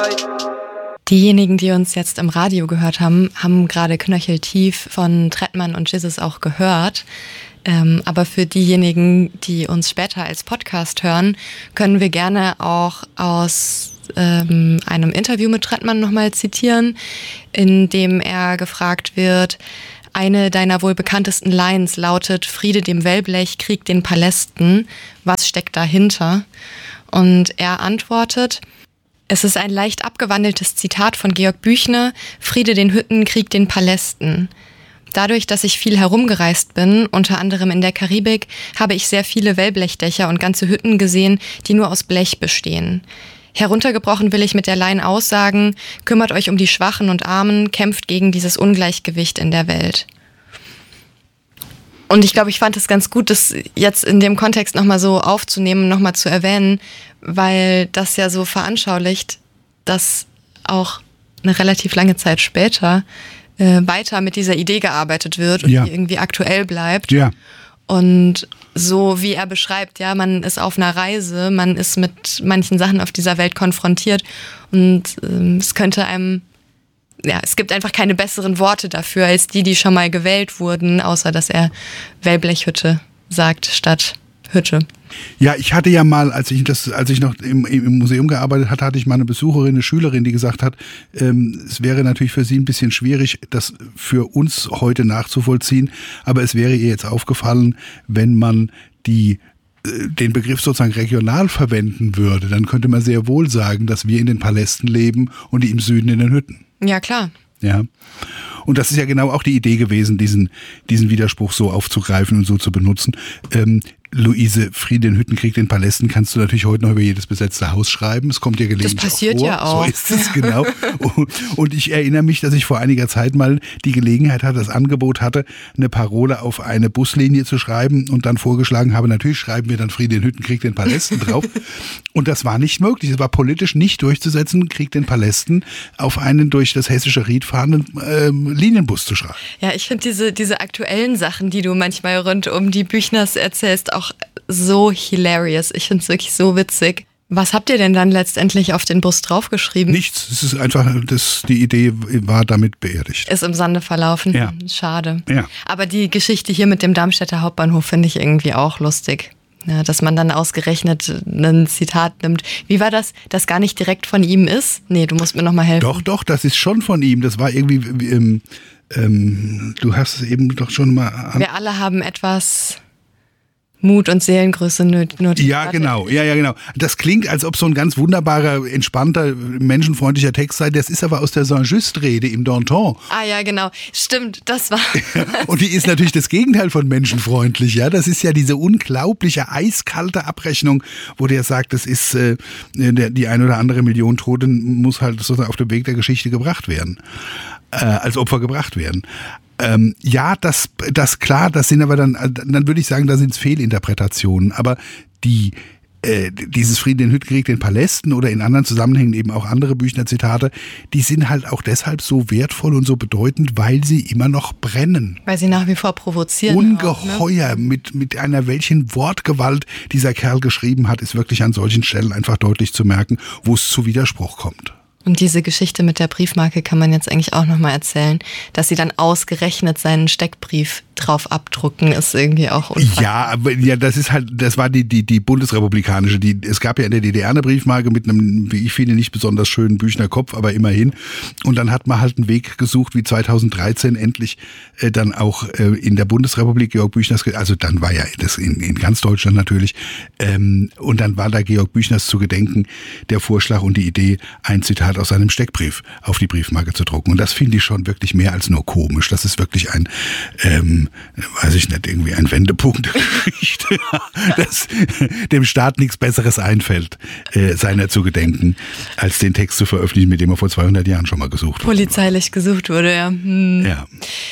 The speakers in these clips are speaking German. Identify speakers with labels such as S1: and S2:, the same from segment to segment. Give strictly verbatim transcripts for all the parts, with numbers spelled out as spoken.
S1: Diejenigen, die uns jetzt im Radio gehört haben, haben gerade Knöcheltief von Trettmann und Jesus auch gehört. Ähm, aber für diejenigen, die uns später als Podcast hören, können wir gerne auch aus ähm, einem Interview mit Trettmann nochmal zitieren, in dem er gefragt wird, eine deiner wohl bekanntesten Lines lautet: Friede dem Wellblech, Krieg den Palästen. Was steckt dahinter? Und er antwortet: Es ist ein leicht abgewandeltes Zitat von Georg Büchner: Friede den Hütten, Krieg den Palästen. Dadurch, dass ich viel herumgereist bin, unter anderem in der Karibik, habe ich sehr viele Wellblechdächer und ganze Hütten gesehen, die nur aus Blech bestehen. Heruntergebrochen will ich mit der Line aussagen: Kümmert euch um die Schwachen und Armen, kämpft gegen dieses Ungleichgewicht in der Welt. Und ich glaube, ich fand es ganz gut, das jetzt in dem Kontext nochmal so aufzunehmen, nochmal zu erwähnen, weil das ja so veranschaulicht, dass auch eine relativ lange Zeit später äh, weiter mit dieser Idee gearbeitet wird und
S2: ja.
S1: die irgendwie aktuell bleibt.
S2: Ja.
S1: Und so wie er beschreibt, ja, man ist auf einer Reise, man ist mit manchen Sachen auf dieser Welt konfrontiert und ähm, es könnte einem, ja, es gibt einfach keine besseren Worte dafür als die, die schon mal gewählt wurden, außer dass er Wellblechhütte sagt statt Hütte.
S2: Ja, ich hatte ja mal, als ich das, als ich noch im, im Museum gearbeitet hatte, hatte ich mal eine Besucherin, eine Schülerin, die gesagt hat, ähm, es wäre natürlich für sie ein bisschen schwierig, das für uns heute nachzuvollziehen, aber es wäre ihr jetzt aufgefallen, wenn man die den Begriff sozusagen regional verwenden würde, dann könnte man sehr wohl sagen, dass wir in den Palästen leben und die im Süden in den Hütten.
S1: Ja, klar.
S2: Ja. Und das ist ja genau auch die Idee gewesen, diesen, diesen Widerspruch so aufzugreifen und so zu benutzen. Ähm, Luise, Friede in Hütten, Krieg den Palästen kannst du natürlich heute noch über jedes besetzte Haus schreiben. Es kommt dir gelegentlich
S1: Das passiert
S2: auch vor.
S1: Ja auch.
S2: So ist es, genau. Und ich erinnere mich, dass ich vor einiger Zeit mal die Gelegenheit hatte, das Angebot hatte, eine Parole auf eine Buslinie zu schreiben und dann vorgeschlagen habe, natürlich schreiben wir dann Friede in Hütten, Krieg den Palästen drauf. Und das war nicht möglich. Es war politisch nicht durchzusetzen, Krieg den Palästen auf einen durch das hessische Ried fahrenden ähm, Linienbus zu schreiben.
S1: Ja, ich finde diese, diese aktuellen Sachen, die du manchmal rund um die Büchners erzählst, auch so hilarious. Ich finde es wirklich so witzig. Was habt ihr denn dann letztendlich auf den Bus draufgeschrieben?
S2: Nichts. Es ist einfach, das, die Idee war damit beerdigt.
S1: Ist im Sande verlaufen.
S2: Ja.
S1: Schade.
S2: Ja.
S1: Aber die Geschichte hier mit dem Darmstädter Hauptbahnhof finde ich irgendwie auch lustig. Ja, dass man dann ausgerechnet ein Zitat nimmt. Wie war das, das gar nicht direkt von ihm ist? Nee, du musst mir nochmal helfen.
S2: Doch, doch, das ist schon von ihm. Das war irgendwie, ähm, ähm, du hast es eben doch schon mal an.
S1: Wir alle haben etwas Mut und Seelengröße nötig.
S2: Ja, genau. Ja, ja, genau. Das klingt, als ob so ein ganz wunderbarer, entspannter, menschenfreundlicher Text sei. Das ist aber aus der Saint-Just-Rede im Danton.
S1: Ah ja, genau. Stimmt, das war...
S2: Und die ist natürlich das Gegenteil von menschenfreundlich. Ja, das ist ja diese unglaubliche, eiskalte Abrechnung, wo der sagt, das ist äh, der, die ein oder andere Million Toten muss halt sozusagen auf dem Weg der Geschichte gebracht werden. Äh, als Opfer gebracht werden. Ähm, ja, das, das klar, das sind aber dann, dann würde ich sagen, da sind es Fehlinterpretationen. Aber die, äh, dieses Frieden in Hütten, Krieg den Palästen oder in anderen Zusammenhängen eben auch andere Büchner-Zitate, die sind halt auch deshalb so wertvoll und so bedeutend, weil sie immer noch brennen.
S1: Weil sie nach wie vor provozieren.
S2: Ungeheuer,
S1: auch, ne?
S2: mit, mit einer welchen Wortgewalt dieser Kerl geschrieben hat, ist wirklich an solchen Stellen einfach deutlich zu merken, wo es zu Widerspruch kommt.
S1: Und diese Geschichte mit der Briefmarke kann man jetzt eigentlich auch nochmal erzählen, dass sie dann ausgerechnet seinen Steckbrief drauf abdrucken, ist irgendwie auch unfassbar.
S2: Ja, aber ja, das ist halt, das war die, die, die bundesrepublikanische, die, es gab ja in der D D R eine Briefmarke mit einem, wie ich finde, nicht besonders schönen Büchner Kopf, aber immerhin. Und dann hat man halt einen Weg gesucht, wie zweitausenddreizehn endlich äh, dann auch äh, in der Bundesrepublik Georg Büchners, also dann war ja das in, in ganz Deutschland natürlich, ähm, und dann war da Georg Büchners zu gedenken, der Vorschlag und die Idee, ein Zitat aus seinem Steckbrief auf die Briefmarke zu drucken. Und das finde ich schon wirklich mehr als nur komisch. Das ist wirklich ein, ähm, weiß ich nicht, irgendwie ein Wendepunkt der Geschichte, dass dem Staat nichts Besseres einfällt, äh, seiner zu gedenken, als den Text zu veröffentlichen, mit dem er vor zweihundert Jahren schon mal gesucht wurde.
S1: Polizeilich gesucht wurde, ja. Hm.
S2: Ja.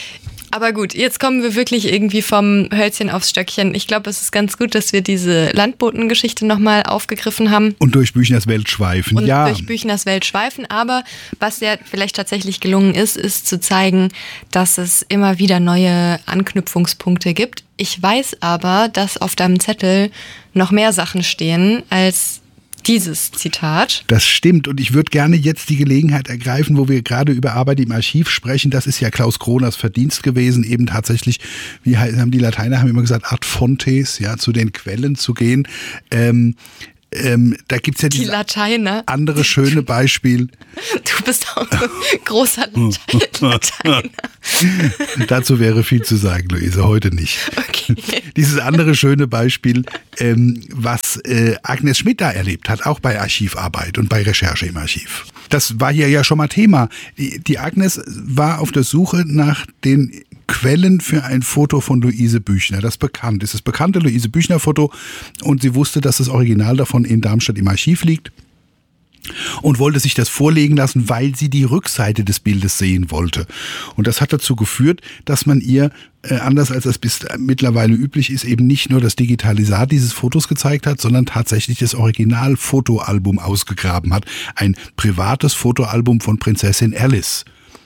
S1: Aber gut, jetzt kommen wir wirklich irgendwie vom Hölzchen aufs Stöckchen. Ich glaube, es ist ganz gut, dass wir diese Landbotengeschichte nochmal aufgegriffen haben.
S2: Und durch Büchners Welt schweifen,
S1: Und
S2: ja.
S1: durch Büchners Welt schweifen. Aber was ja vielleicht tatsächlich gelungen ist, ist zu zeigen, dass es immer wieder neue Anknüpfungspunkte gibt. Ich weiß aber, dass auf deinem Zettel noch mehr Sachen stehen als dieses Zitat.
S2: Das stimmt und ich würde gerne jetzt die Gelegenheit ergreifen, wo wir gerade über Arbeit im Archiv sprechen. Das ist ja Klaus Kroners Verdienst gewesen, eben tatsächlich, wie haben die Lateiner haben immer gesagt, ad fontes, ja, zu den Quellen zu gehen. Ähm, Ähm, da gibt's ja
S1: die Lateiner.
S2: Andere schöne Beispiel.
S1: Du bist auch ein großer Lateiner.
S2: Dazu wäre viel zu sagen, Luise, heute nicht.
S1: Okay.
S2: Dieses andere schöne Beispiel, ähm, was äh, Agnes Schmidt da erlebt hat, auch bei Archivarbeit und bei Recherche im Archiv. Das war hier ja schon mal Thema. Die, die Agnes war auf der Suche nach den Quellen für ein Foto von Luise Büchner, das bekannt ist. Das bekannte Luise Büchner Foto und sie wusste, dass das Original davon in Darmstadt im Archiv liegt und wollte sich das vorlegen lassen, weil sie die Rückseite des Bildes sehen wollte. Und das hat dazu geführt, dass man ihr, äh, anders als das bis mittlerweile üblich ist, eben nicht nur das Digitalisat dieses Fotos gezeigt hat, sondern tatsächlich das Original-Fotoalbum ausgegraben hat. Ein privates Fotoalbum von Prinzessin Alice.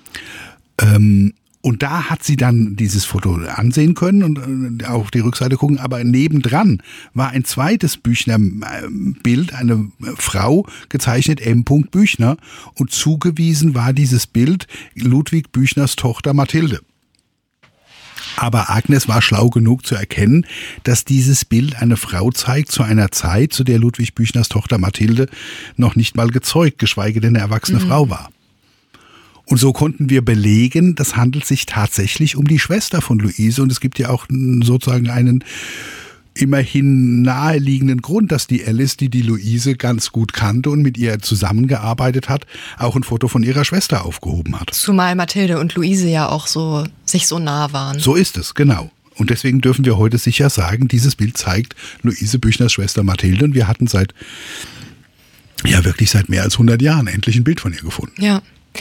S2: Ähm, Und da hat sie dann dieses Foto ansehen können und auf die Rückseite gucken. Aber nebendran war ein zweites Büchner-Bild, eine Frau gezeichnet, M. Büchner. Und zugewiesen war dieses Bild Ludwig Büchners Tochter Mathilde. Aber Agnes war schlau genug zu erkennen, dass dieses Bild eine Frau zeigt zu einer Zeit, zu der Ludwig Büchners Tochter Mathilde noch nicht mal gezeugt, geschweige denn eine erwachsene mhm. Frau war. Und so konnten wir belegen, das handelt sich tatsächlich um die Schwester von Luise. Und es gibt ja auch sozusagen einen immerhin naheliegenden Grund, dass die Alice, die die Luise ganz gut kannte und mit ihr zusammengearbeitet hat, auch ein Foto von ihrer Schwester aufgehoben hat.
S1: Zumal Mathilde und Luise ja auch so sich so nah waren.
S2: So ist es, genau. Und deswegen dürfen wir heute sicher sagen, dieses Bild zeigt Luise Büchners Schwester Mathilde. Und wir hatten seit, ja wirklich seit mehr als hundert Jahren endlich ein Bild von ihr gefunden.
S1: Ja.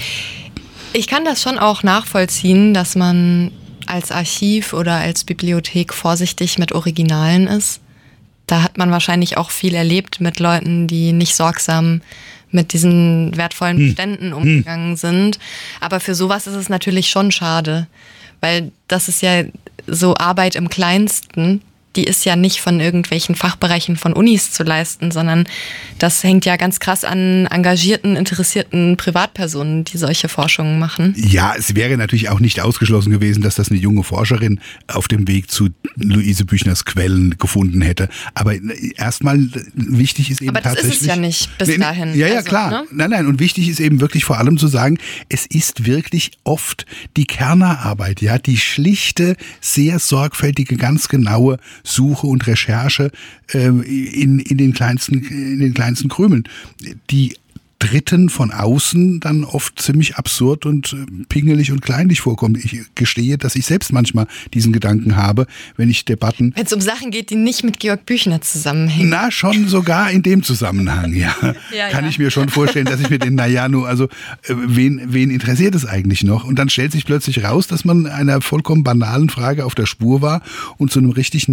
S1: Ich kann das schon auch nachvollziehen, dass man als Archiv oder als Bibliothek vorsichtig mit Originalen ist. Da hat man wahrscheinlich auch viel erlebt mit Leuten, die nicht sorgsam mit diesen wertvollen Beständen hm. umgegangen hm. sind. Aber für sowas ist es natürlich schon schade, weil das ist ja so Arbeit im Kleinsten. Die ist ja nicht von irgendwelchen Fachbereichen von Unis zu leisten, sondern das hängt ja ganz krass an engagierten, interessierten Privatpersonen, die solche Forschungen machen.
S2: Ja, es wäre natürlich auch nicht ausgeschlossen gewesen, dass das eine junge Forscherin auf dem Weg zu Luise Büchners Quellen gefunden hätte. Aber erstmal wichtig ist eben
S1: Aber das
S2: tatsächlich...
S1: ist es ja nicht bis
S2: nee,
S1: dahin.
S2: Ja, ja,
S1: also,
S2: klar.
S1: Ne?
S2: Nein, nein. Und wichtig ist eben wirklich vor allem zu sagen, es ist wirklich oft die Kernarbeit, ja, die schlichte, sehr sorgfältige, ganz genaue Suche und Recherche äh, in, in, den kleinsten, in den kleinsten Krümeln, die Dritten von außen dann oft ziemlich absurd und pingelig und kleinlich vorkommen. Ich gestehe, dass ich selbst manchmal diesen Gedanken habe, wenn ich Debatten...
S1: Wenn es um Sachen geht, die nicht mit Georg Büchner zusammenhängen.
S2: Na, schon sogar in dem Zusammenhang, ja. ja Kann ja. ich mir schon vorstellen, dass ich mir den, naja, nur, also, wen, wen interessiert es eigentlich noch? Und dann stellt sich plötzlich raus, dass man einer vollkommen banalen Frage auf der Spur war und zu einem richtig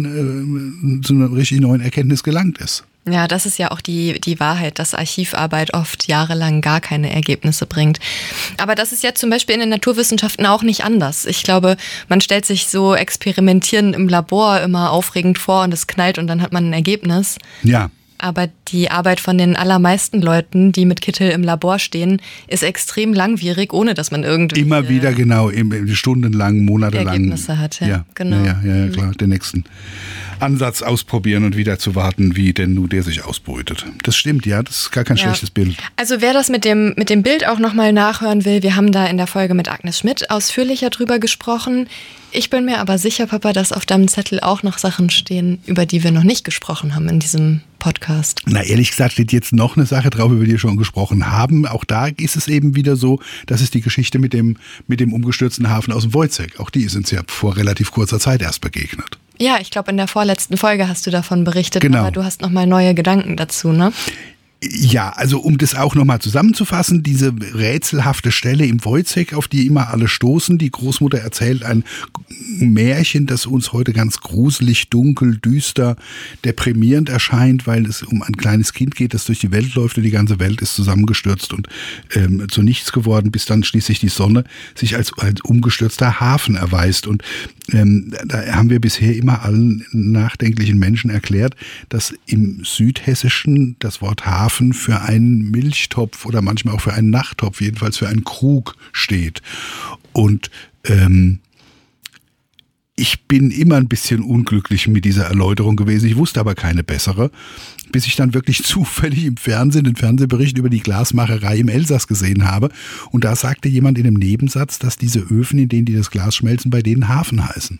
S2: neuen, äh, zu einer richtig neuen Erkenntnis gelangt ist.
S1: Ja, das ist ja auch die, die Wahrheit, dass Archivarbeit oft jahrelang gar keine Ergebnisse bringt. Aber das ist ja zum Beispiel in den Naturwissenschaften auch nicht anders. Ich glaube, man stellt sich so Experimentieren im Labor immer aufregend vor und es knallt und dann hat man ein Ergebnis.
S2: Ja.
S1: Aber die Arbeit von den allermeisten Leuten, die mit Kittel im Labor stehen, ist extrem langwierig, ohne dass man irgendwie...
S2: Immer wieder, genau, stundenlang, monatelang.
S1: Ergebnisse hat, ja.
S2: Ja,
S1: genau.
S2: Ja, ja, ja, klar, den nächsten Ansatz ausprobieren und wieder zu warten, wie denn nun der sich ausbrütet. Das stimmt, ja, das ist gar kein ja. schlechtes Bild.
S1: Also wer das mit dem, mit dem Bild auch nochmal nachhören will, wir haben da in der Folge mit Agnes Schmidt ausführlicher drüber gesprochen. Ich bin mir aber sicher, Papa, dass auf deinem Zettel auch noch Sachen stehen, über die wir noch nicht gesprochen haben in diesem Podcast.
S2: Na, ehrlich gesagt steht jetzt noch eine Sache drauf, über die wir schon gesprochen haben. Auch da ist es eben wieder so, das ist die Geschichte mit dem, mit dem umgestürzten Hafen aus dem Wojciech. Auch die ist uns ja vor relativ kurzer Zeit erst begegnet.
S1: Ja, ich glaube, in der vorletzten Folge hast du davon berichtet,
S2: genau.
S1: Aber du hast nochmal neue Gedanken dazu, ne?
S2: Ja, also um das auch nochmal zusammenzufassen, diese rätselhafte Stelle im Wojciech, auf die immer alle stoßen. Die Großmutter erzählt ein Märchen, das uns heute ganz gruselig, dunkel, düster, deprimierend erscheint, weil es um ein kleines Kind geht, das durch die Welt läuft und die ganze Welt ist zusammengestürzt und ähm, zu nichts geworden, bis dann schließlich die Sonne sich als, als umgestürzter Hafen erweist. Und ähm, da haben wir bisher immer allen nachdenklichen Menschen erklärt, dass im Südhessischen das Wort Hafen für einen Milchtopf oder manchmal auch für einen Nachttopf, jedenfalls für einen Krug steht. Und ähm, ich bin immer ein bisschen unglücklich mit dieser Erläuterung gewesen. Ich wusste aber keine bessere, bis ich dann wirklich zufällig im Fernsehen den Fernsehbericht über die Glasmacherei im Elsass gesehen habe. Und da sagte jemand in einem Nebensatz, dass diese Öfen, in denen die das Glas schmelzen, bei denen Hafen heißen.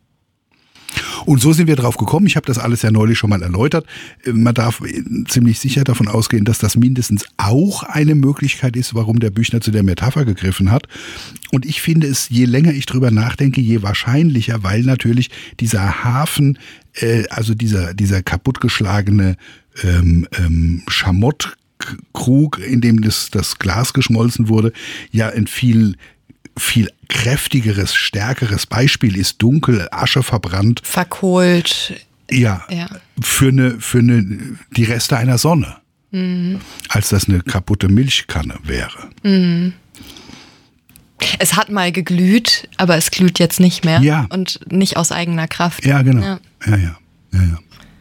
S2: Und so sind wir drauf gekommen. Ich habe das alles ja neulich schon mal erläutert. Man darf ziemlich sicher davon ausgehen, dass das mindestens auch eine Möglichkeit ist, warum der Büchner zu der Metapher gegriffen hat. Und ich finde es, je länger ich drüber nachdenke, je wahrscheinlicher, weil natürlich dieser Hafen, äh, also dieser, dieser kaputtgeschlagene ähm, ähm, Schamottkrug, in dem das, das Glas geschmolzen wurde, ja ein viel viel kräftigeres, stärkeres Beispiel ist, dunkel, Asche verbrannt.
S1: Verkohlt.
S2: Ja, ja. Für eine, für eine, die Reste einer Sonne. Mhm. Als das eine kaputte Milchkanne wäre.
S1: Mhm. Es hat mal geglüht, aber es glüht jetzt nicht mehr.
S2: Ja.
S1: Und nicht aus eigener Kraft.
S2: Ja, genau.
S1: Ja,
S2: ja, ja. ja, ja.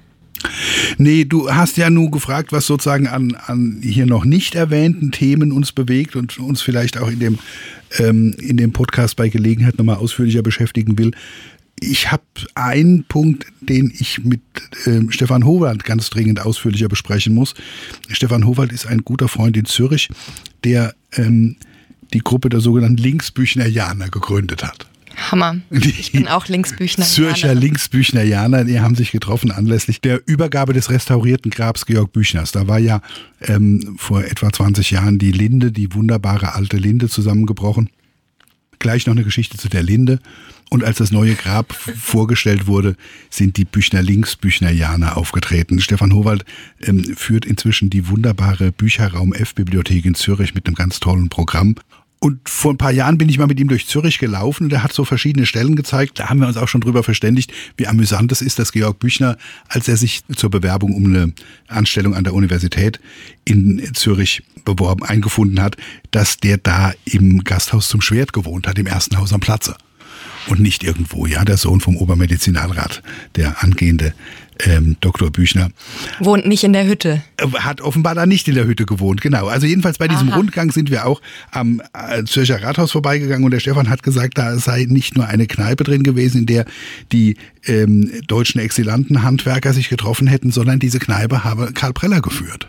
S2: Nee, du hast ja nur gefragt, was sozusagen an, an hier noch nicht erwähnten Themen uns bewegt und uns vielleicht auch in dem, ähm, in dem Podcast bei Gelegenheit nochmal ausführlicher beschäftigen will. Ich habe einen Punkt, den ich mit äh, Stefan Howald ganz dringend ausführlicher besprechen muss. Stefan Howald ist ein guter Freund in Zürich, der ähm, die Gruppe der sogenannten Linksbüchnerianer gegründet hat.
S1: Hammer. Ich bin auch Linksbüchnerianer.
S2: Zürcher Linksbüchnerianer, die haben sich getroffen anlässlich der Übergabe des restaurierten Grabs Georg Büchners. Da war ja ähm, vor etwa zwanzig Jahren die Linde, die wunderbare alte Linde, zusammengebrochen. Gleich noch eine Geschichte zu der Linde. Und als das neue Grab vorgestellt wurde, sind die Büchner Linksbüchnerianer aufgetreten. Stefan Howald ähm, führt inzwischen die wunderbare Bücherraum F-Bibliothek in Zürich mit einem ganz tollen Programm. Und vor ein paar Jahren bin ich mal mit ihm durch Zürich gelaufen und er hat so verschiedene Stellen gezeigt. Da haben wir uns auch schon drüber verständigt, wie amüsant es ist, dass Georg Büchner, als er sich zur Bewerbung um eine Anstellung an der Universität in Zürich beworben, eingefunden hat, dass der da im Gasthaus zum Schwert gewohnt hat, im ersten Haus am Platze. Und nicht irgendwo, ja, der Sohn vom Obermedizinalrat, der angehende ähm, Doktor Büchner.
S1: Wohnt nicht in der Hütte.
S2: Hat offenbar da nicht in der Hütte gewohnt, genau. Also jedenfalls bei diesem Aha. Rundgang sind wir auch am äh, Zürcher Rathaus vorbeigegangen und der Stefan hat gesagt, da sei nicht nur eine Kneipe drin gewesen, in der die ähm, deutschen Exilanten-Handwerker sich getroffen hätten, sondern diese Kneipe habe Karl Preller geführt.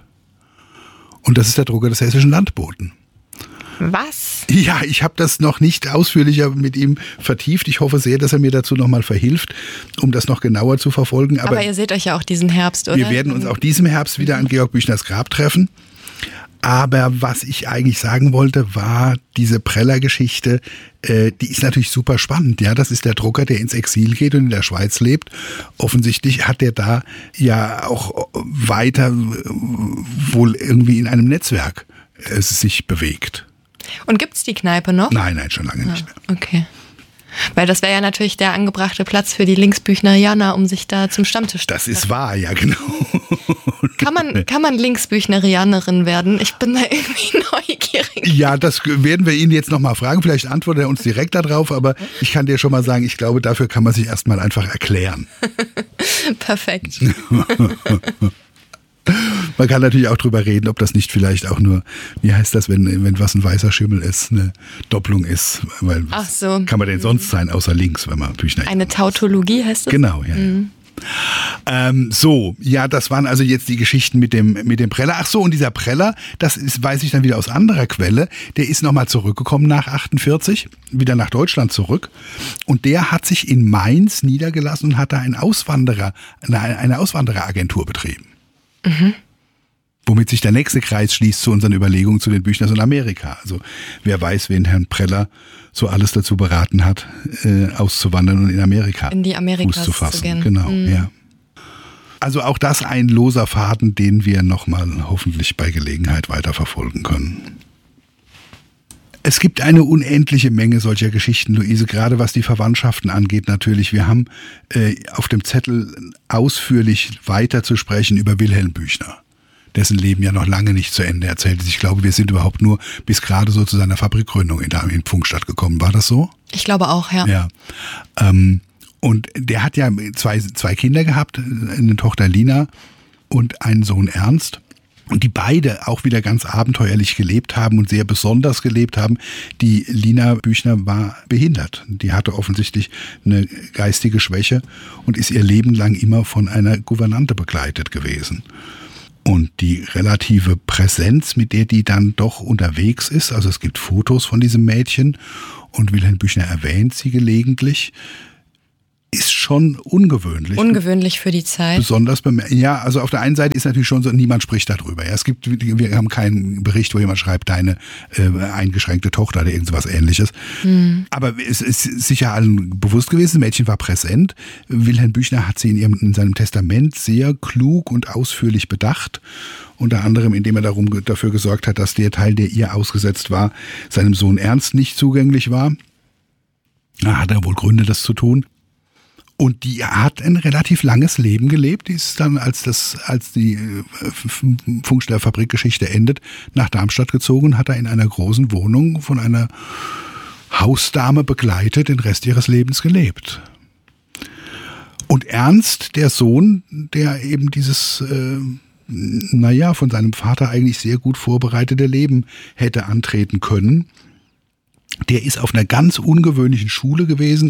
S2: Und das ist der Drucker des Hessischen Landboten.
S1: Was?
S2: Ja, ich habe das noch nicht ausführlicher mit ihm vertieft. Ich hoffe sehr, dass er mir dazu nochmal verhilft, um das noch genauer zu verfolgen. Aber,
S1: Aber ihr seht euch ja auch diesen Herbst, oder?
S2: Wir werden uns auch diesen Herbst wieder an Georg Büchners Grab treffen. Aber was ich eigentlich sagen wollte, war diese Preller-Geschichte, äh, die ist natürlich super spannend. Ja, das ist der Drucker, der ins Exil geht und in der Schweiz lebt. Offensichtlich hat der da ja auch weiter äh, wohl irgendwie in einem Netzwerk äh, sich bewegt.
S1: Und gibt's die Kneipe noch?
S2: Nein, nein, schon lange
S1: ah,
S2: nicht mehr.
S1: Okay. Weil das wäre ja natürlich der angebrachte Platz für die Linksbüchnerianer, um sich da zum Stammtisch zu
S2: Das ist wahr, ja genau.
S1: Kann man, kann man Linksbüchnerianerin werden? Ich bin da irgendwie neugierig.
S2: Ja, das werden wir ihn jetzt nochmal fragen. Vielleicht antwortet er uns direkt darauf, aber ich kann dir schon mal sagen, ich glaube, dafür kann man sich erstmal einfach erklären.
S1: Perfekt.
S2: Man kann natürlich auch drüber reden, ob das nicht vielleicht auch nur, wie heißt das, wenn, wenn was ein weißer Schimmel ist, eine Doppelung ist. Weil
S1: Ach so.
S2: Kann man denn sonst sein, außer links, wenn man Büchner...
S1: Eine Tautologie heißt das?
S2: Genau, ja. Mhm. Ähm, so, ja, das waren also jetzt die Geschichten mit dem, mit dem Preller. Ach so, und dieser Preller, das ist, weiß ich dann wieder aus anderer Quelle, der ist nochmal zurückgekommen nach achtundvierzig, wieder nach Deutschland zurück. Und der hat sich in Mainz niedergelassen und hat da einen Auswanderer, eine, eine Auswandereragentur betrieben. Mhm. Womit sich der nächste Kreis schließt zu unseren Überlegungen zu den Büchners in Amerika. Also wer weiß, wen Herrn Preller so alles dazu beraten hat, äh, auszuwandern und in Amerika
S1: in die Amerikas
S2: Fuß zu fassen.
S1: Zu gehen.
S2: Genau, mhm. ja. Also auch das ein loser Faden, den wir nochmal hoffentlich bei Gelegenheit weiterverfolgen können. Es gibt eine unendliche Menge solcher Geschichten, Luise, gerade was die Verwandtschaften angeht natürlich. Wir haben äh, auf dem Zettel ausführlich weiter zu sprechen über Wilhelm Büchner, dessen Leben ja noch lange nicht zu Ende erzählt ist. Ich glaube, wir sind überhaupt nur bis gerade so zu seiner Fabrikgründung in, in Pfungstadt gekommen. War das so?
S1: Ich glaube auch, ja.
S2: Ja. Ähm, und der hat ja zwei, zwei Kinder gehabt, eine Tochter Lina und einen Sohn Ernst. Und die beide auch wieder ganz abenteuerlich gelebt haben und sehr besonders gelebt haben. Die Lina Büchner war behindert. Die hatte offensichtlich eine geistige Schwäche und ist ihr Leben lang immer von einer Gouvernante begleitet gewesen. Und die relative Präsenz, mit der die dann doch unterwegs ist, also es gibt Fotos von diesem Mädchen und Wilhelm Büchner erwähnt sie gelegentlich, ist schon ungewöhnlich.
S1: Ungewöhnlich für die Zeit.
S2: Besonders beim, ja, also auf der einen Seite ist natürlich schon so, niemand spricht darüber. Ja, es gibt, wir haben keinen Bericht, wo jemand schreibt, deine äh, eingeschränkte Tochter oder irgendwas Ähnliches. Hm. Aber es ist sicher allen bewusst gewesen, das Mädchen war präsent. Wilhelm Büchner hat sie in, ihrem, in seinem Testament sehr klug und ausführlich bedacht. Unter anderem, indem er darum, dafür gesorgt hat, dass der Teil, der ihr ausgesetzt war, seinem Sohn Ernst nicht zugänglich war. Da hat er wohl Gründe, das zu tun. Und die hat ein relativ langes Leben gelebt. Die ist dann, als das, als die Pfungstädter Fabrikgeschichte endet, nach Darmstadt gezogen, hat er in einer großen Wohnung von einer Hausdame begleitet, den Rest ihres Lebens gelebt. Und Ernst, der Sohn, der eben dieses, äh, naja, von seinem Vater eigentlich sehr gut vorbereitete Leben hätte antreten können, der ist auf einer ganz ungewöhnlichen Schule gewesen,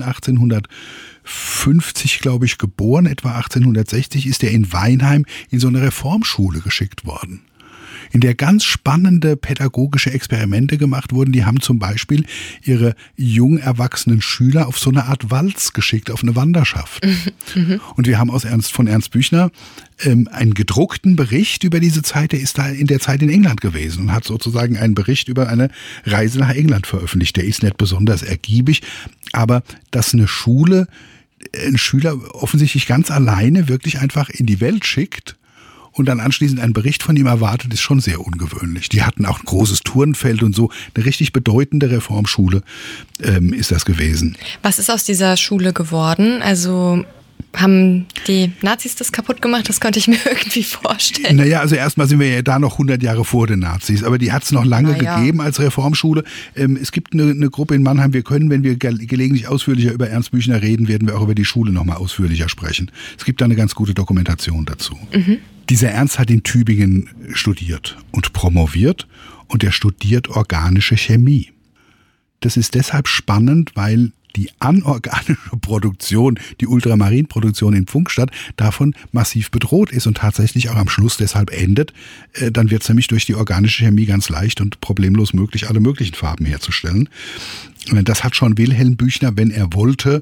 S2: achtzehnhundertfünfzig, glaube ich, geboren, etwa achtzehnhundertsechzig ist er in Weinheim in so eine Reformschule geschickt worden, in der ganz spannende pädagogische Experimente gemacht wurden. Die haben zum Beispiel ihre jung erwachsenen Schüler auf so eine Art Walz geschickt, auf eine Wanderschaft. Mhm. Und wir haben aus Ernst, von Ernst Büchner ähm, einen gedruckten Bericht über diese Zeit. Der ist da in der Zeit in England gewesen und hat sozusagen einen Bericht über eine Reise nach England veröffentlicht. Der ist nicht besonders ergiebig, aber dass eine Schule einen Schüler offensichtlich ganz alleine wirklich einfach in die Welt schickt und dann anschließend einen Bericht von ihm erwartet, ist schon sehr ungewöhnlich. Die hatten auch ein großes Turnfeld und so. Eine richtig bedeutende Reformschule ähm, ist das gewesen.
S1: Was ist aus dieser Schule geworden? Also haben die Nazis das kaputt gemacht? Das konnte ich mir irgendwie vorstellen.
S2: Naja, also erstmal sind wir ja da noch hundert Jahre vor den Nazis, aber die hat es noch lange ja. gegeben als Reformschule. Ähm, es gibt eine, eine Gruppe in Mannheim, wir können, wenn wir ge- gelegentlich ausführlicher über Ernst Büchner reden, werden wir auch über die Schule nochmal ausführlicher sprechen. Es gibt da eine ganz gute Dokumentation dazu. Mhm. Dieser Ernst hat in Tübingen studiert und promoviert und er studiert organische Chemie. Das ist deshalb spannend, weil die anorganische Produktion, die Ultramarinproduktion in Pfungstadt davon massiv bedroht ist und tatsächlich auch am Schluss deshalb endet. Dann wird es nämlich durch die organische Chemie ganz leicht und problemlos möglich, alle möglichen Farben herzustellen. Das hat schon Wilhelm Büchner, wenn er wollte,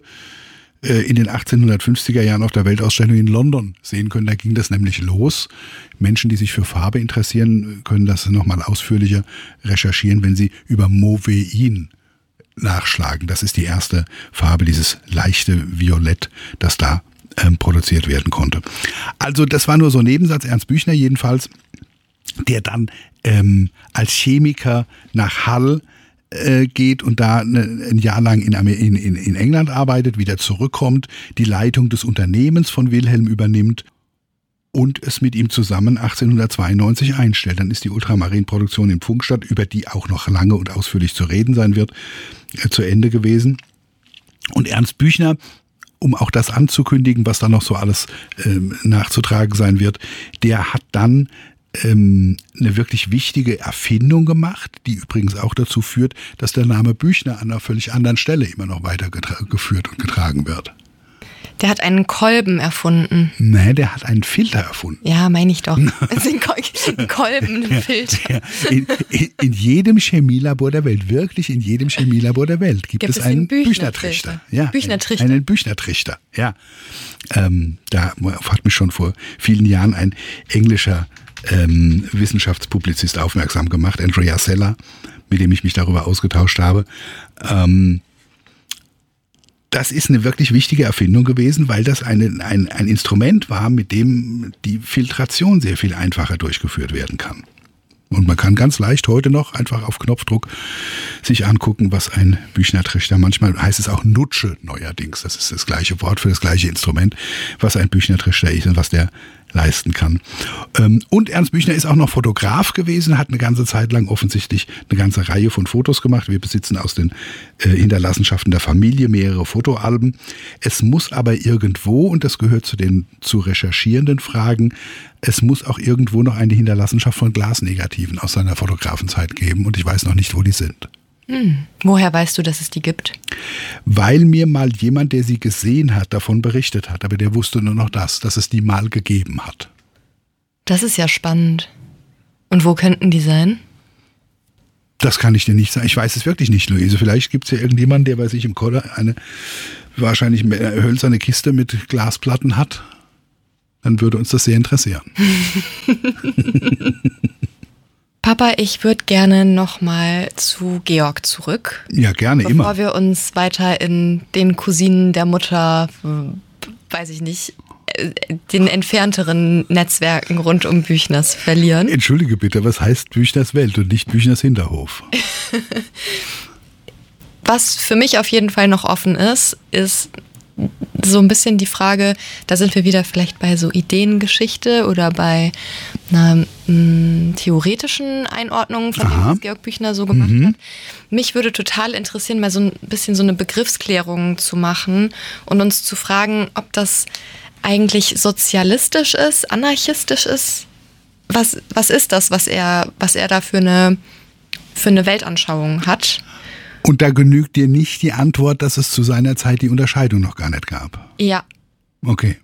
S2: in den achtzehnhundertfünfziger Jahren auf der Weltausstellung in London sehen können. Da ging das nämlich los. Menschen, die sich für Farbe interessieren, können das nochmal ausführlicher recherchieren, wenn sie über Mauvein nachschlagen. Das ist die erste Farbe, dieses leichte Violett, das da ähm, produziert werden konnte. Also das war nur so ein Nebensatz. Ernst Büchner jedenfalls, der dann ähm, als Chemiker nach Hull geht und da ein Jahr lang in, in, in England arbeitet, wieder zurückkommt, die Leitung des Unternehmens von Wilhelm übernimmt und es mit ihm zusammen achtzehnhundertzweiundneunzig einstellt. Dann ist die Ultramarinproduktion in Pfungstadt, über die auch noch lange und ausführlich zu reden sein wird, zu Ende gewesen. Und Ernst Büchner, um auch das anzukündigen, was da noch so alles äh, nachzutragen sein wird, der hat dann eine wirklich wichtige Erfindung gemacht, die übrigens auch dazu führt, dass der Name Büchner an einer völlig anderen Stelle immer noch weiter getra- geführt und getragen wird.
S1: Der hat einen Kolben erfunden.
S2: Nee, der hat einen Filter erfunden.
S1: Ja, meine ich doch. Das ist ein Kolben, ein Filter.
S2: In, in, in jedem Chemielabor der Welt, wirklich in jedem Chemielabor der Welt gibt, gibt es, es einen Büchner-Trichter. Ja,
S1: Büchner-Trichter.
S2: Einen Büchner-Trichter, ja. Ähm, da hat mich schon vor vielen Jahren ein englischer Ähm, Wissenschaftspublizist aufmerksam gemacht, Andrea Seller, mit dem ich mich darüber ausgetauscht habe. Ähm, das ist eine wirklich wichtige Erfindung gewesen, weil das eine, ein, ein Instrument war, mit dem die Filtration sehr viel einfacher durchgeführt werden kann. Und man kann ganz leicht heute noch einfach auf Knopfdruck sich angucken, was ein Büchner-Trichter, manchmal heißt es auch Nutsche neuerdings, das ist das gleiche Wort für das gleiche Instrument, was ein Büchner-Trichter ist und was der leisten kann. Und Ernst Büchner ist auch noch Fotograf gewesen, hat eine ganze Zeit lang offensichtlich eine ganze Reihe von Fotos gemacht. Wir besitzen aus den äh, Hinterlassenschaften der Familie mehrere Fotoalben. Es muss aber irgendwo, und das gehört zu den zu recherchierenden Fragen, es muss auch irgendwo noch eine Hinterlassenschaft von Glasnegativen aus seiner Fotografenzeit geben und ich weiß noch nicht, wo die sind.
S1: Hm. Woher weißt du, dass es die gibt?
S2: Weil mir mal jemand, der sie gesehen hat, davon berichtet hat. Aber der wusste nur noch das, dass es die mal gegeben hat.
S1: Das ist ja spannend. Und wo könnten die sein?
S2: Das kann ich dir nicht sagen. Ich weiß es wirklich nicht, Luise. Vielleicht gibt es ja irgendjemanden, der bei sich im Keller eine wahrscheinlich hölzerne Kiste mit Glasplatten hat. Dann würde uns das sehr interessieren.
S1: Papa, ich würde gerne nochmal zu Georg zurück.
S2: Ja, gerne,
S1: bevor
S2: immer.
S1: Bevor wir uns weiter in den Cousinen der Mutter, weiß ich nicht, den entfernteren Netzwerken rund um Büchners verlieren.
S2: Entschuldige bitte, was heißt Büchners Welt und nicht Büchners Hinterhof?
S1: Was für mich auf jeden Fall noch offen ist, ist so ein bisschen die Frage, da sind wir wieder vielleicht bei so Ideengeschichte oder bei einer m, theoretischen Einordnung von dem, was Georg Büchner so gemacht mhm. hat. Mich würde total interessieren, mal so ein bisschen so eine Begriffsklärung zu machen und uns zu fragen, ob das eigentlich sozialistisch ist, anarchistisch ist. Was, was ist das, was er, was er da für eine, für eine Weltanschauung hat?
S2: Und da genügt dir nicht die Antwort, dass es zu seiner Zeit die Unterscheidung noch gar nicht gab.
S1: Ja.
S2: Okay.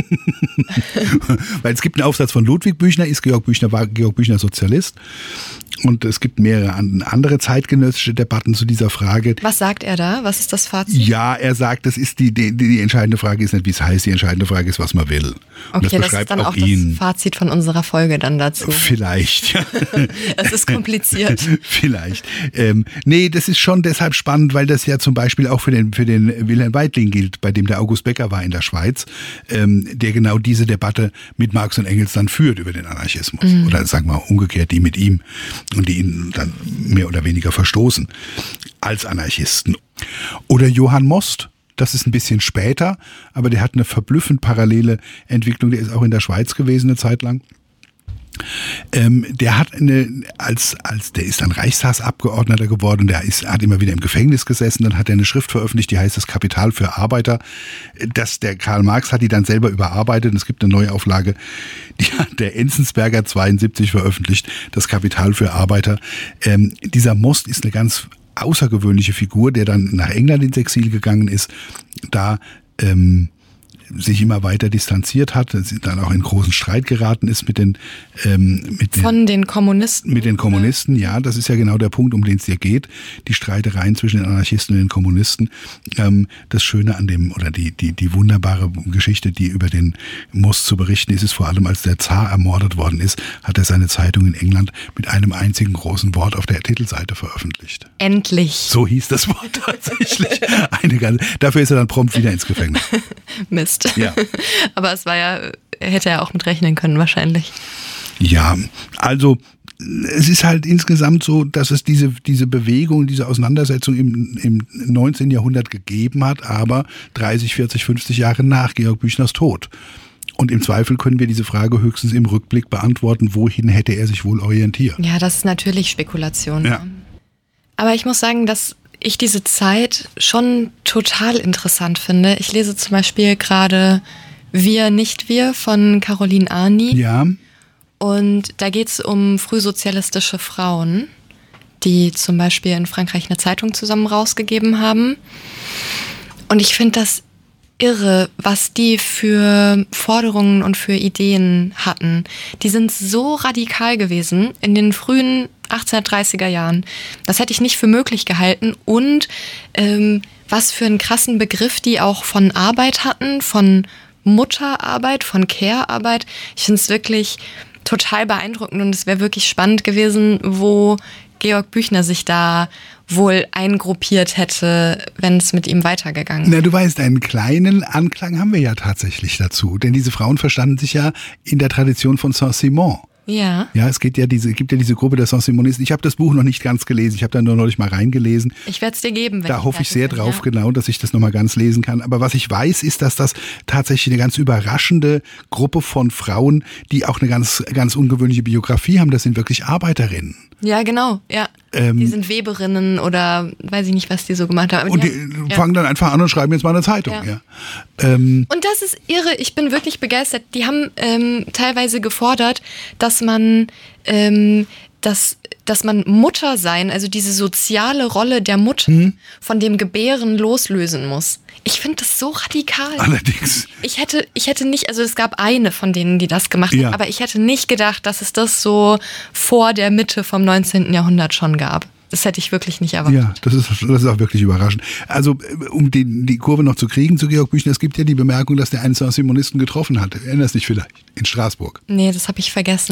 S2: Weil es gibt einen Aufsatz von Ludwig Büchner, ist Georg Büchner, war Georg Büchner Sozialist. Und es gibt mehrere andere zeitgenössische Debatten zu dieser Frage.
S1: Was sagt er da? Was ist das Fazit?
S2: Ja, er sagt, das ist die, die, die entscheidende Frage ist nicht, wie es heißt, die entscheidende Frage ist, was man will. Und
S1: okay,
S2: das,
S1: das ist dann auch
S2: ihn.
S1: das Fazit von unserer Folge dann dazu.
S2: Vielleicht.
S1: Es ist kompliziert.
S2: Vielleicht. Ähm, nee, das ist schon deshalb spannend, weil das ja zum Beispiel auch für den, für den Wilhelm Weitling gilt, bei dem der August Becker war in der Schweiz, ähm, der genau diese Debatte mit Marx und Engels dann führt über den Anarchismus. Mhm. Oder sagen wir umgekehrt, die mit ihm und die ihn dann mehr oder weniger verstoßen als Anarchisten. Oder Johann Most, das ist ein bisschen später, aber der hat eine verblüffend parallele Entwicklung, der ist auch in der Schweiz gewesen eine Zeit lang. Ähm, der hat eine, als, als, der ist dann Reichstagsabgeordneter geworden, der ist, hat immer wieder im Gefängnis gesessen, dann hat er eine Schrift veröffentlicht, die heißt Das Kapital für Arbeiter. Das, der Karl Marx hat die dann selber überarbeitet und es gibt eine Neuauflage, die hat der Enzensberger zweiundsiebzig veröffentlicht, Das Kapital für Arbeiter. Ähm, dieser Most ist eine ganz außergewöhnliche Figur, der dann nach England ins Exil gegangen ist, da ähm, sich immer weiter distanziert hat, dann auch in großen Streit geraten ist mit den, ähm, mit den
S1: von den Kommunisten.
S2: Mit den Kommunisten, ja, das ist ja genau der Punkt, um den es hier geht. Die Streitereien zwischen den Anarchisten und den Kommunisten. Ähm, das Schöne an dem, oder die, die, die wunderbare Geschichte, die über den Most zu berichten ist, ist vor allem, als der Zar ermordet worden ist, hat er seine Zeitung in England mit einem einzigen großen Wort auf der Titelseite veröffentlicht.
S1: Endlich.
S2: So hieß das Wort tatsächlich. Eine ganze, dafür ist er dann prompt wieder ins Gefängnis.
S1: Mist.
S2: Ja.
S1: Aber es war ja, hätte er auch mit rechnen können wahrscheinlich.
S2: Ja, also es ist halt insgesamt so, dass es diese, diese Bewegung, diese Auseinandersetzung im, im neunzehnten Jahrhundert gegeben hat, aber dreißig, vierzig, fünfzig Jahre nach Georg Büchners Tod. Und im Zweifel können wir diese Frage höchstens im Rückblick beantworten, wohin hätte er sich wohl orientiert.
S1: Ja, das ist natürlich Spekulation.
S2: Ja.
S1: Aber ich muss sagen, dass ich diese Zeit schon total interessant finde. Ich lese zum Beispiel gerade Wir, nicht wir von Caroline Arni.
S2: Ja.
S1: Und da geht es um frühsozialistische Frauen, die zum Beispiel in Frankreich eine Zeitung zusammen rausgegeben haben. Und ich finde das irre, was die für Forderungen und für Ideen hatten. Die sind so radikal gewesen in den frühen achtzehnhundertdreißiger Jahren. Das hätte ich nicht für möglich gehalten. Und ähm, was für einen krassen Begriff die auch von Arbeit hatten, von Mutterarbeit, von Care-Arbeit. Ich finde es wirklich total beeindruckend und es wäre wirklich spannend gewesen, wo Georg Büchner sich da wohl eingruppiert hätte, wenn es mit ihm weitergegangen wäre.
S2: Na, du weißt, einen kleinen Anklang haben wir ja tatsächlich dazu. Denn diese Frauen verstanden sich ja in der Tradition von Saint-Simon.
S1: Ja.
S2: Ja, es geht ja diese, gibt ja diese Gruppe der Saint-Simonisten. Ich habe das Buch noch nicht ganz gelesen. Ich habe da nur neulich mal reingelesen.
S1: Ich werde es dir geben. Wenn
S2: Da
S1: ich
S2: hoffe ich sehr
S1: bin,
S2: drauf,
S1: ja.
S2: genau, dass ich das nochmal ganz lesen kann. Aber was ich weiß, ist, dass das tatsächlich eine ganz überraschende Gruppe von Frauen, die auch eine ganz, ganz ungewöhnliche Biografie haben. Das sind wirklich Arbeiterinnen.
S1: Ja, genau, ja.
S2: Ähm,
S1: die sind Weberinnen oder weiß ich nicht, was die so gemacht haben. Aber
S2: Und die,
S1: haben,
S2: fangen dann einfach an und schreiben jetzt mal eine Zeitung.
S1: Ja.
S2: Ja. Ähm,
S1: Und das ist irre, ich bin wirklich begeistert. Die haben ähm, teilweise gefordert, dass man, ähm, dass, dass man Mutter sein, also diese soziale Rolle der Mutter
S2: Mhm.
S1: von dem Gebären loslösen muss. Ich finde das so radikal.
S2: allerdings.
S1: Ich hätte, ich hätte nicht, also es gab eine von denen, die das gemacht
S2: Ja.
S1: hat, aber ich hätte nicht gedacht, dass es das so vor der Mitte vom neunzehnten Jahrhundert schon gab. Das hätte ich wirklich nicht erwartet.
S2: Ja, das ist, das ist auch wirklich überraschend. Also, um die, die Kurve noch zu kriegen zu Georg Büchner, es gibt ja die Bemerkung, dass der einen Saint-Simonisten getroffen hat. Erinnerst dich vielleicht? In Straßburg.
S1: Nee, das habe ich vergessen.